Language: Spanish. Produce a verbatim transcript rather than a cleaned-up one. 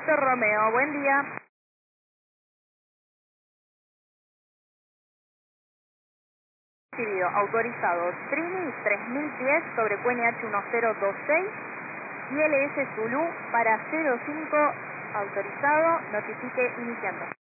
Víctor Romeo, buen día. Recibido, autorizado, Trini tres mil pies sobre Q N H diez veintiséis y L S Zulu para cero cinco, autorizado, notifique iniciando.